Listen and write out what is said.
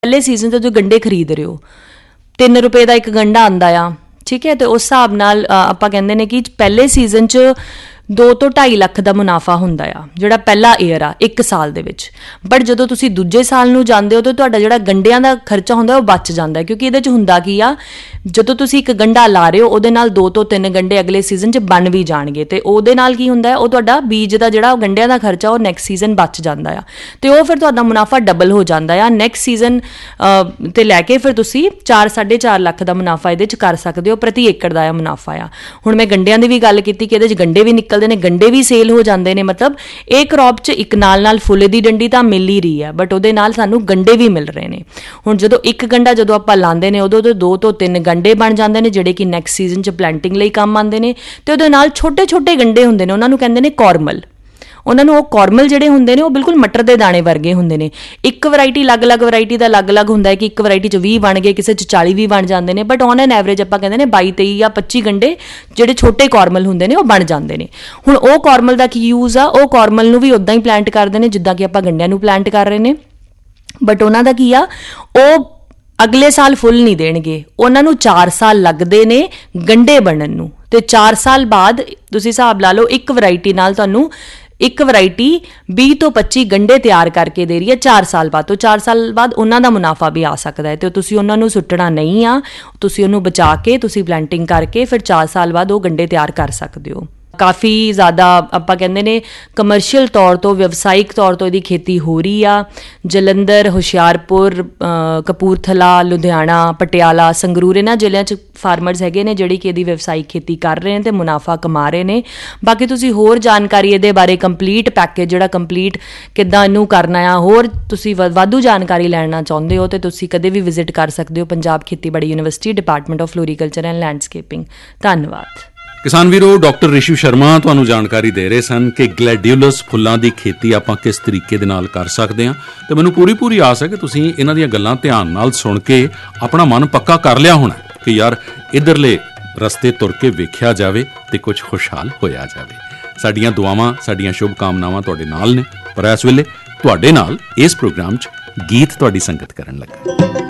ਪਹਿਲੇ ਸੀਜ਼ਨ 'ਤੇ ਤੁਸੀਂ ਗੰਢੇ ਖਰੀਦ ਰਹੇ ਹੋ, 3 ਰੁਪਏ ਦਾ ਇੱਕ ਗੰਢਾ ਆਉਂਦਾ ਆ, ਠੀਕ ਹੈ। ਅਤੇ ਉਸ ਹਿਸਾਬ ਨਾਲ ਆਪਾਂ ਕਹਿੰਦੇ ਨੇ ਕਿ ਪਹਿਲੇ ਸੀਜ਼ਨ 'ਚ 2 ਤੋਂ 2.5 ਲੱਖ ਦਾ ਮੁਨਾਫਾ ਹੁੰਦਾ ਆ, ਜਿਹੜਾ ਪਹਿਲਾ ਏਅਰ ਆ 1 ਸਾਲ ਦੇ ਵਿੱਚ। ਬਟ ਜਦੋਂ ਤੁਸੀਂ ਦੂਜੇ ਸਾਲ ਨੂੰ ਜਾਂਦੇ ਹੋ ਤਾਂ ਤੁਹਾਡਾ ਜਿਹੜਾ ਗੰਢਿਆਂ ਦਾ ਖਰਚਾ ਹੁੰਦਾ ਉਹ ਬਚ ਜਾਂਦਾ, ਕਿਉਂਕਿ ਇਹਦੇ 'ਚ ਹੁੰਦਾ ਕੀ ਆ, ਜਦੋਂ ਤੁਸੀਂ ਇੱਕ ਗੰਢਾ ਲਾ ਰਹੇ ਹੋ ਉਹਦੇ ਨਾਲ 2 ਤੋਂ 3 ਗੰਢੇ ਅਗਲੇ ਸੀਜ਼ਨ 'ਚ ਬਣ ਵੀ ਜਾਣਗੇ, ਅਤੇ ਉਹਦੇ ਨਾਲ ਕੀ ਹੁੰਦਾ, ਉਹ ਤੁਹਾਡਾ ਬੀਜ ਦਾ ਜਿਹੜਾ ਗੰਢਿਆਂ ਦਾ ਖਰਚਾ ਉਹ ਨੈਕਸਟ ਸੀਜ਼ਨ ਬਚ ਜਾਂਦਾ ਆ, ਅਤੇ ਉਹ ਫਿਰ ਤੁਹਾਡਾ ਮੁਨਾਫਾ ਡਬਲ ਹੋ ਜਾਂਦਾ ਆ। ਨੈਕਸਟ ਸੀਜ਼ਨ 'ਤੇ ਲੈ ਕੇ ਫਿਰ ਤੁਸੀਂ 4-4.5 ਲੱਖ ਦਾ ਮੁਨਾਫਾ ਇਹਦੇ 'ਚ ਕਰ ਸਕਦੇ ਹੋ, ਪ੍ਰਤੀ ਏਕੜ ਦਾ ਆ ਮੁਨਾਫਾ ਆ। ਹੁਣ ਮੈਂ ਗੰਢਿਆਂ ਦੀ ਵੀ ਗੱਲ ਕੀਤੀ ਕਿ ਇਹਦੇ 'ਚ ਗੰਢੇ ਵੀ ਨਿਕਲਦੇ ਨੇ, ਗੰਢੇ ਵੀ ਸੇਲ ਹੋ ਜਾਂਦੇ ਨੇ, ਮਤਲਬ ਇਹ ਕਰੋਪ 'ਚ ਇੱਕ ਨਾਲ ਫੁੱਲ ਦੀ ਡੰਡੀ ਤਾਂ ਮਿਲ ਹੀ ਰਹੀ ਹੈ, ਬਟ ਉਹਦੇ ਨਾਲ ਸਾਨੂੰ ਗੰਢੇ ਵੀ ਮਿਲ ਰਹੇ ਨੇ। ਹੁਣ ਜਦੋਂ ਇੱਕ ਗੰਢਾ ਜਦੋਂ ਆਪਾਂ ਲਾਉਂਦੇ ਨੇ ਉਦੋਂ 2 ਤੋਂ 3 ਗੰਢੇ ਬਣ ਜਾਂਦੇ ਨੇ, ਜਿਹੜੇ ਕਿ ਨੈਕਸਟ ਸੀਜ਼ਨ 'ਚ ਪਲੈਂਟਿੰਗ ਲਈ ਕੰਮ ਆਉਂਦੇ ਨੇ, ਅਤੇ ਉਹਦੇ ਨਾਲ ਛੋਟੇ ਗੰਢੇ ਹੁੰਦੇ ਨੇ, ਉਹਨਾਂ ਨੂੰ ਕਹਿੰਦੇ ਨੇ ਕੌਰਮਲ। ਉਹਨਾਂ ਨੂੰ ਉਹ ਕੌਰਮਲ ਜਿਹੜੇ ਹੁੰਦੇ ਨੇ ਉਹ ਬਿਲਕੁਲ ਮਟਰ ਦੇ ਦਾਣੇ ਵਰਗੇ ਹੁੰਦੇ ਨੇ। ਇੱਕ ਵੈਰਾਈਟੀ ਅਲੱਗ-ਅਲੱਗ ਵੈਰਾਈਟੀ ਦਾ ਅਲੱਗ-ਅਲੱਗ ਹੁੰਦਾ ਹੈ ਕਿ ਇੱਕ ਵੈਰਾਈਟੀ 'ਚ 20 ਬਣ ਗਏ, ਕਿਸੇ 'ਚ 40 ਵੀ ਬਣ ਜਾਂਦੇ ਨੇ, ਬਟ ਔਨ ਐਨ ਐਵਰੇਜ ਆਪਾਂ ਕਹਿੰਦੇ ਨੇ 22-23 ਜਾਂ 25 ਗੰਢੇ ਜਿਹੜੇ ਛੋਟੇ ਕੌਰਮਲ ਹੁੰਦੇ ਨੇ ਉਹ ਬਣ ਜਾਂਦੇ ਨੇ। ਹੁਣ ਉਹ ਕੌਰਮਲ ਦਾ ਕੀ ਯੂਜ਼ ਆ, ਉਹ ਕੌਰਮਲ ਨੂੰ ਵੀ ਉੱਦਾਂ ਹੀ ਪਲਾਂਟ ਕਰਦੇ ਨੇ ਜਿੱਦਾਂ ਕਿ ਆਪਾਂ ਗੰਢਿਆਂ ਨੂੰ ਪਲਾਂਟ ਕਰ ਰਹੇ ਨੇ, ਬਟ ਉਹਨਾਂ ਦਾ ਕੀ ਆ, ਉਹ ਅਗਲੇ ਸਾਲ ਫੁੱਲ ਨਹੀਂ ਦੇਣਗੇ, ਉਹਨਾਂ ਨੂੰ 4 ਸਾਲ ਲੱਗਦੇ ਨੇ ਗੰਢੇ ਬਣਨ ਨੂੰ, ਅਤੇ 4 ਸਾਲ ਬਾਅਦ ਤੁਸੀਂ ਹਿਸਾਬ ਲਾ ਲਓ ਇੱਕ ਵੈਰਾਈਟੀ ਨਾਲ ਤੁਹਾਨੂੰ ਇੱਕ ਵੈਰਾਈਟੀ 20 ਤੋਂ 25 ਗੰਢੇ ਤਿਆਰ ਕਰਕੇ ਦੇ ਰਹੀ ਹੈ 4 ਸਾਲ ਬਾਅਦ। ਤੋਂ 4 ਸਾਲ ਬਾਅਦ ਉਹਨਾਂ ਦਾ ਮੁਨਾਫਾ ਵੀ ਆ ਸਕਦਾ ਹੈ, ਅਤੇ ਤੁਸੀਂ ਉਹਨਾਂ ਨੂੰ ਸੁੱਟਣਾ ਨਹੀਂ ਆ, ਤੁਸੀਂ ਉਹਨੂੰ ਬਚਾ ਕੇ ਤੁਸੀਂ ਪਲਾਂਟਿੰਗ ਕਰਕੇ ਫਿਰ 4 ਸਾਲ ਬਾਅਦ ਉਹ ਗੰਢੇ ਤਿਆਰ ਕਰ ਸਕਦੇ ਹੋ। ਕਾਫੀ ਜ਼ਿਆਦਾ ਆਪਾਂ ਕਹਿੰਦੇ ਨੇ ਕਮਰਸ਼ੀਅਲ ਤੌਰ ਤੋਂ, ਵਿਵਸਾਇਕ ਤੌਰ ਤੋਂ ਇਹਦੀ ਖੇਤੀ ਹੋ ਰਹੀ ਆ। ਜਲੰਧਰ, ਹੁਸ਼ਿਆਰਪੁਰ, ਕਪੂਰਥਲਾ, ਲੁਧਿਆਣਾ, ਪਟਿਆਲਾ, ਸੰਗਰੂਰ, ਇਹਨਾਂ ਜ਼ਿਲ੍ਹਿਆਂ 'ਚ ਫਾਰਮਰਸ ਹੈਗੇ ਨੇ ਜਿਹੜੇ ਕਿ ਇਹਦੀ ਵਿਵਸਾਇਕ ਖੇਤੀ ਕਰ ਰਹੇ ਨੇ ਅਤੇ ਮੁਨਾਫਾ ਕਮਾ ਰਹੇ ਨੇ। ਬਾਕੀ ਤੁਸੀਂ ਹੋਰ ਜਾਣਕਾਰੀ ਇਹਦੇ ਬਾਰੇ, ਕੰਪਲੀਟ ਪੈਕੇਜ ਜਿਹੜਾ ਕੰਪਲੀਟ ਕਿੱਦਾਂ ਇਹਨੂੰ ਕਰਨਾ ਆ, ਹੋਰ ਤੁਸੀਂ ਵਾਧੂ ਜਾਣਕਾਰੀ ਲੈਣਾ ਚਾਹੁੰਦੇ ਹੋ ਤਾਂ ਤੁਸੀਂ ਕਦੇ ਵੀ ਵਿਜ਼ਿਟ ਕਰ ਸਕਦੇ ਹੋ ਪੰਜਾਬ ਖੇਤੀਬਾੜੀ university, department of floriculture and landscaping. ਧੰਨਵਾਦ। ਕਿਸਾਨ ਵੀਰੋ, ਡਾਕਟਰ ਰਿਸ਼ੂ ਸ਼ਰਮਾ ਤੁਹਾਨੂੰ ਜਾਣਕਾਰੀ ਦੇ ਰਹੇ ਸਨ ਕਿ ਗਲੈਡੀਓਲਸ ਫੁੱਲਾਂ ਦੀ ਖੇਤੀ ਆਪਾਂ ਕਿਸ ਤਰੀਕੇ ਦੇ ਨਾਲ ਕਰ ਸਕਦੇ ਹਾਂ, ਅਤੇ ਮੈਨੂੰ ਪੂਰੀ ਆਸ ਹੈ ਕਿ ਤੁਸੀਂ ਇਹਨਾਂ ਦੀਆਂ ਗੱਲਾਂ ਧਿਆਨ ਨਾਲ ਸੁਣ ਕੇ ਆਪਣਾ ਮਨ ਪੱਕਾ ਕਰ ਲਿਆ ਹੋਣਾ ਕਿ ਯਾਰ ਇੱਧਰਲੇ ਰਸਤੇ ਤੁਰ ਕੇ ਵੇਖਿਆ ਜਾਵੇ ਅਤੇ ਕੁਝ ਖੁਸ਼ਹਾਲ ਹੋਇਆ ਜਾਵੇ। ਸਾਡੀਆਂ ਦੁਆਵਾਂ, ਸਾਡੀਆਂ ਸ਼ੁਭ ਕਾਮਨਾਵਾਂ ਤੁਹਾਡੇ ਨਾਲ ਨੇ, ਪਰ ਇਸ ਵੇਲੇ ਤੁਹਾਡੇ ਨਾਲ ਇਸ ਪ੍ਰੋਗਰਾਮ 'ਚ ਗੀਤ ਤੁਹਾਡੀ ਸੰਗਤ ਕਰਨ ਲੱਗਾ।